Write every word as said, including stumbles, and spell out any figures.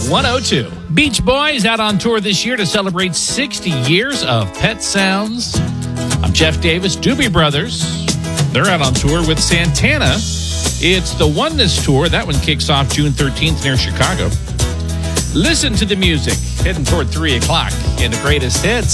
one oh two. Beach Boys out on tour this year to celebrate sixty years of Pet Sounds. I'm Jeff Davis. Doobie Brothers, they're out on tour with Santana. It's the Oneness Tour. That one kicks off June thirteenth near Chicago. Listen to the music. Heading toward three o'clock in the greatest hits.